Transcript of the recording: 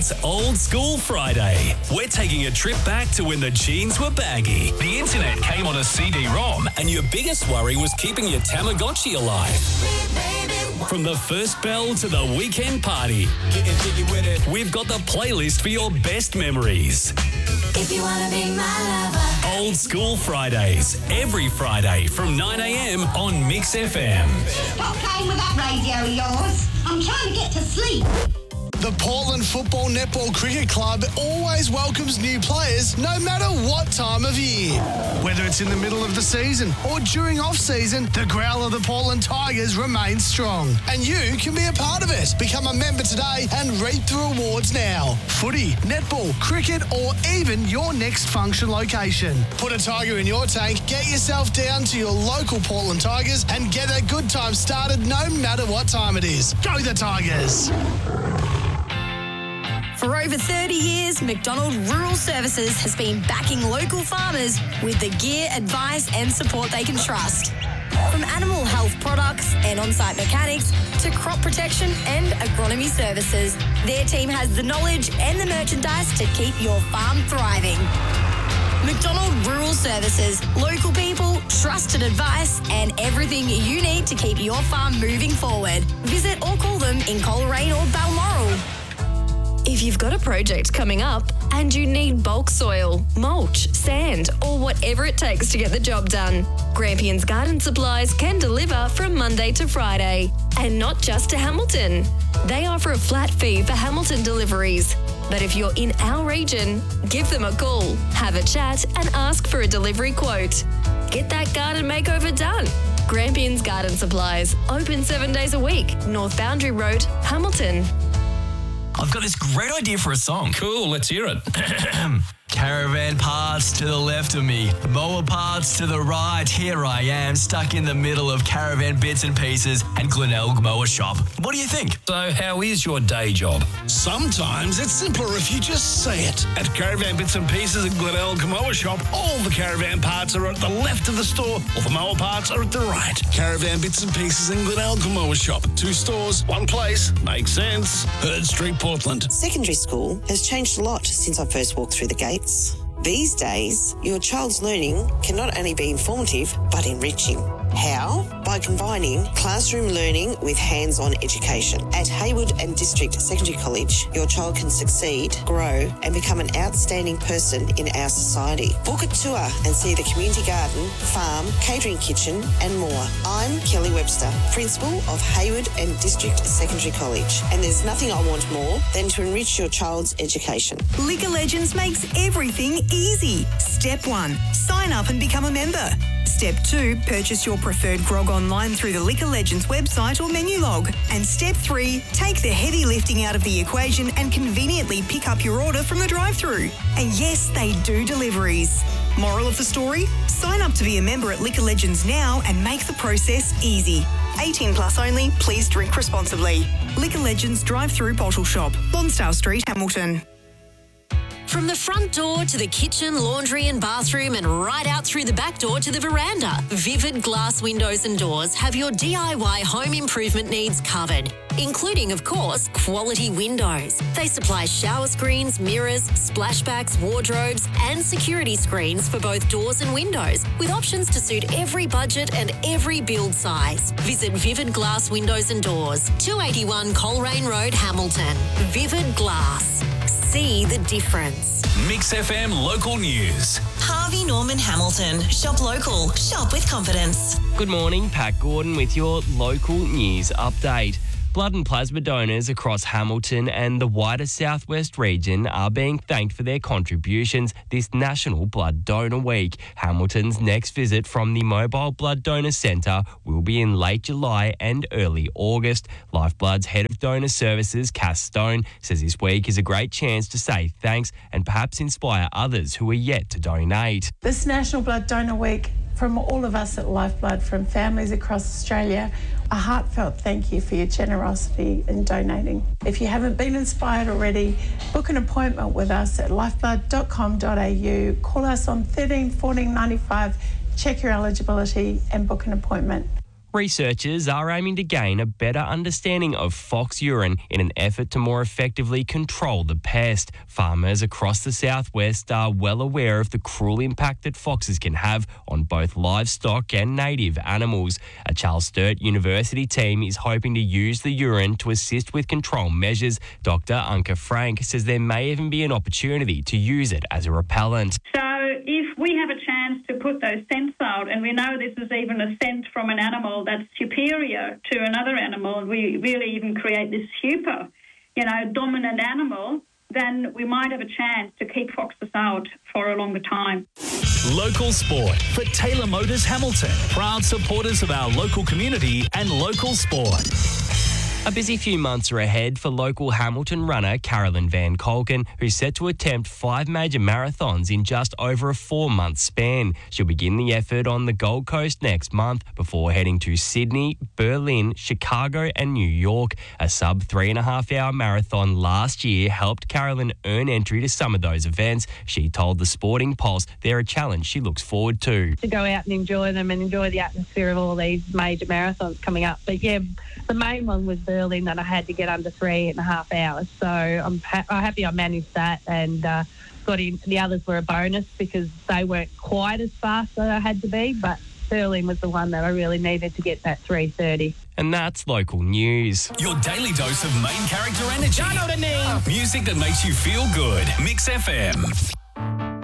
It's Old School Friday. We're taking a trip back to when the jeans were baggy, the internet came on a CD-ROM, and your biggest worry was keeping your Tamagotchi alive. From the first bell to the weekend party, we've got the playlist for your best memories. If you want to be my lover. Old School Fridays, every Friday from 9 a.m. on Mix FM. Stop playing with that radio of yours. I'm trying to get to sleep. The Portland Football Netball Cricket Club always welcomes new players no matter what time of year. Whether it's in the middle of the season or during off-season, the growl of the Portland Tigers remains strong. And you can be a part of it. Become a member today and reap the rewards now. Footy, netball, cricket or even your next function location. Put a Tiger in your tank, get yourself down to your local Portland Tigers and get a good time started no matter what time it is. Go the Tigers! For over 30 years, McDonald Rural Services has been backing local farmers with the gear, advice and support they can trust. From animal health products and on-site mechanics to crop protection and agronomy services, their team has the knowledge and the merchandise to keep your farm thriving. McDonald Rural Services, local people, trusted advice and everything you need to keep your farm moving forward. Visit or call them in Coleraine or Balmoral. If you've got a project coming up and you need bulk soil, mulch, sand, or whatever it takes to get the job done, Grampians Garden Supplies can deliver from Monday to Friday. And not just to Hamilton. They offer a flat fee for Hamilton deliveries. But if you're in our region, give them a call, have a chat and ask for a delivery quote. Get that garden makeover done. Grampians Garden Supplies, open 7 days a week, North Boundary Road, Hamilton. I've got this great idea for a song. Cool, let's hear it. Caravan parts to the left of me, mower parts to the right. Here I am, stuck in the middle of Caravan Bits and Pieces and Glenelg Mower Shop. What do you think? So how is your day job? Sometimes it's simpler if you just say it. At Caravan Bits and Pieces and Glenelg Mower Shop, all the caravan parts are at the left of the store, all the mower parts are at the right. Caravan Bits and Pieces and Glenelg Mower Shop. 2 stores, 1 place. Makes sense. Herd Street, Portland. Secondary school has changed a lot since I first walked through the gates. These days, your child's learning can not only be informative, but enriching. How? By combining classroom learning with hands-on education. At Hayward and District Secondary College, your child can succeed, grow, and become an outstanding person in our society. Book a tour and see the community garden, farm, catering kitchen, and more. I'm Kelly Webster, Principal of Hayward and District Secondary College, and there's nothing I want more than to enrich your child's education. Liquor Legends makes everything easy. Step 1, sign up and become a member. Step 2, purchase your preferred grog online through the Liquor Legends website or menu log. And Step 3, take the heavy lifting out of the equation and conveniently pick up your order from the drive-thru. And yes, they do deliveries. Moral of the story? Sign up to be a member at Liquor Legends now and make the process easy. 18 plus only, please drink responsibly. Liquor Legends drive-thru bottle shop, Lonsdale Street, Hamilton. From the front door to the kitchen, laundry and bathroom and right out through the back door to the veranda, Vivid Glass Windows and Doors have your DIY home improvement needs covered, including, of course, quality windows. They supply shower screens, mirrors, splashbacks, wardrobes and security screens for both doors and windows, with options to suit every budget and every build size. Visit Vivid Glass Windows and Doors, 281 Coleraine Road, Hamilton. Vivid Glass. See the difference. Mix FM Local News. Harvey Norman Hamilton. Shop local. Shop with confidence. Good morning, Pat Gordon with your local news update. Blood and plasma donors across Hamilton and the wider southwest region are being thanked for their contributions this National Blood Donor Week. Hamilton's next visit from the Mobile Blood Donor Centre will be in late July and early August. Lifeblood's Head of Donor Services, Cass Stone, says this week is a great chance to say thanks and perhaps inspire others who are yet to donate. This National Blood Donor Week, from all of us at Lifeblood, from families across Australia, a heartfelt thank you for your generosity in donating. If you haven't been inspired already, book an appointment with us at lifeblood.com.au, call us on 13 14 95, check your eligibility and book an appointment. Researchers are aiming to gain a better understanding of fox urine in an effort to more effectively control the pest. Farmers across the southwest are well aware of the cruel impact that foxes can have on both livestock and native animals. A Charles Sturt University team is hoping to use the urine to assist with control measures. Dr. Anka Frank says there may even be an opportunity to use it as a repellent. So if we have a chance to put those scents out, and we know this is even a scent from an animal that's superior to another animal, and we really even create this super, dominant animal, then we might have a chance to keep foxes out for a longer time. Local sport for Taylor Motors Hamilton. Proud supporters of our local community and local sport. A busy few months are ahead for local Hamilton runner Carolyn Van Kolken, who's set to attempt 5 major marathons in just over a 4-month span. She'll begin the effort on the Gold Coast next month before heading to Sydney, Berlin, Chicago and New York. A sub 3.5-hour marathon last year helped Carolyn earn entry to some of those events. She told the Sporting Pulse they're a challenge she looks forward to. To go out and enjoy them and enjoy the atmosphere of all these major marathons coming up. But yeah, the main one was Berlin that I had to get under 3.5 hours. So I'm happy I managed that and got in. The others were a bonus because they weren't quite as fast as I had to be, but Berlin was the one that I really needed to get that 3:30. And that's local news. Your daily dose of main character energy. I know the name. Music that makes you feel good. Mix FM.